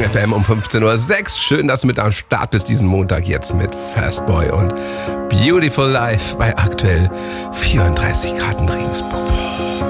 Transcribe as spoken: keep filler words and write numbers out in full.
Rocken F M um fünfzehn Uhr sechs. Schön, dass du mit am Start bist diesen Montag jetzt mit Fastboy und Beautiful Life bei aktuell vierunddreißig Grad in Regensburg.